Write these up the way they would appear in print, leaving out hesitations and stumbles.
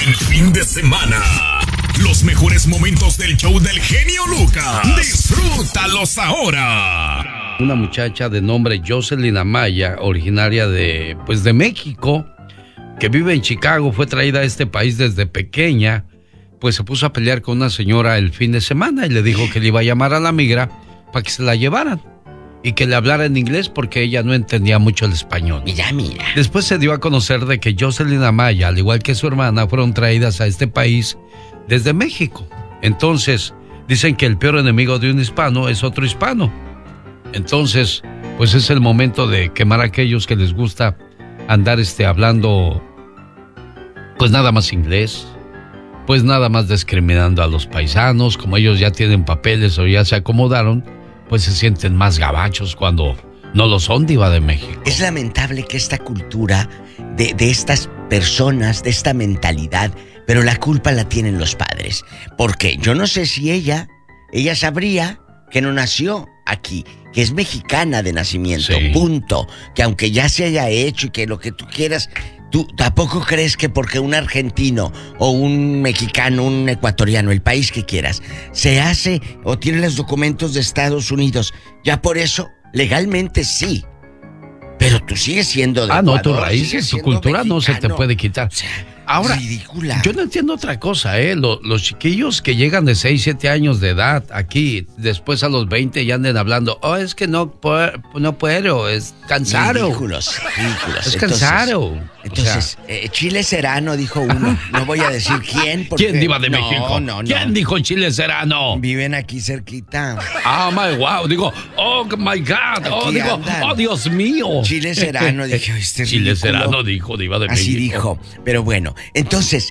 El fin de semana. Los mejores momentos del show del genio Lucas. Disfrútalos ahora. Una muchacha de nombre Jocelyn Amaya, originaria de México, que vive en Chicago, fue traída a este país desde pequeña, pues se puso a pelear con una señora el fin de semana y le dijo que le iba a llamar a la migra para que se la llevaran y que le hablara en inglés porque ella no entendía mucho el español. Mira. Después se dio a conocer de que Jocelyn Amaya, al igual que su hermana, fueron traídas a este país desde México. Entonces, dicen que el peor enemigo de un hispano es otro hispano. Entonces, pues es el momento de quemar a aquellos que les gusta andar hablando, pues nada más inglés, pues nada más discriminando a los paisanos. Como ellos ya tienen papeles o ya se acomodaron, pues se sienten más gabachos cuando no lo son, diva de México. Es lamentable que esta cultura de estas personas, de esta mentalidad, pero la culpa la tienen los padres. Porque yo no sé si ella sabría que no nació aquí, que es mexicana de nacimiento, sí. Punto. Que aunque ya se haya hecho y que lo que tú quieras, tú tampoco crees que porque un argentino o un mexicano, un ecuatoriano, el país que quieras, se hace o tiene los documentos de Estados Unidos, ya por eso, legalmente sí. Pero tú sigues siendo de Ecuador, tus raíces, tu cultura mexicano. No se te puede quitar. O sea, ahora, ridícula. Yo no entiendo otra cosa, los chiquillos que llegan de 6, 7 años de edad aquí, después a los 20 ya anden hablando, es que no puedo, es cansado. Ridículos. Es cansado. Entonces, Chile Serrano dijo uno, no voy a decir quién. Porque... ¿Quién, diva de México? No. ¿Quién dijo Chile Serrano? Viven aquí cerquita. Oh my God, Dios mío. Chile Serrano dijo, Chile Serrano dijo, diva de México. Así dijo, pero bueno, entonces,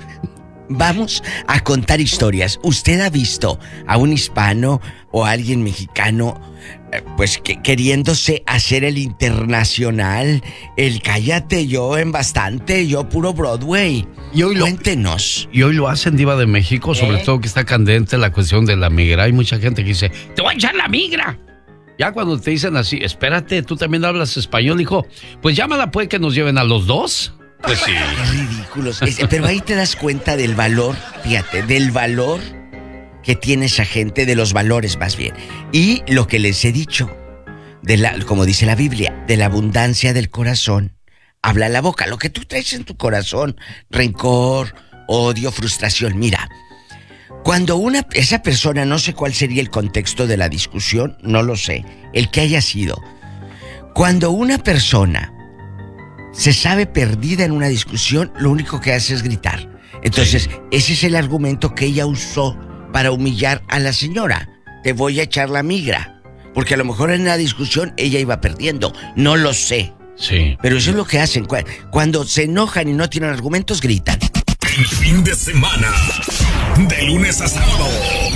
vamos a contar historias. ¿Usted ha visto a un hispano o a alguien mexicano, queriéndose hacer el internacional? El cállate yo en bastante, yo puro Broadway. Cuéntenos. Y hoy lo hacen, diva de México, sobre todo que está candente la cuestión de la migra. Hay mucha gente que dice, te voy a echar la migra. Ya cuando te dicen así, espérate, tú también hablas español, hijo, pues llámala, puede que nos lleven a los dos. Pues sí. Ridículos. Pero ahí te das cuenta del valor, fíjate, del valor que tiene esa gente, de los valores más bien. Y lo que les he dicho, como dice la Biblia, de la abundancia del corazón, habla la boca. Lo que tú traes en tu corazón, rencor, odio, frustración. Mira, cuando esa persona, no sé cuál sería el contexto de la discusión, no lo sé, el que haya sido. Cuando una persona se sabe perdida en una discusión, lo único que hace es gritar. Entonces, sí. Ese es el argumento que ella usó para humillar a la señora. Te voy a echar la migra. Porque a lo mejor en la discusión ella iba perdiendo. No lo sé. Sí. Pero eso es lo que hacen. Cuando se enojan y no tienen argumentos, gritan. El fin de semana, de lunes a sábado,